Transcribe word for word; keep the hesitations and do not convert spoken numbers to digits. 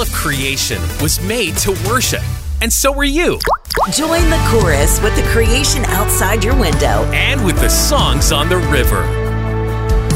of creation was made to worship, and so were you. Join the chorus with the creation outside your window and with the songs on the river.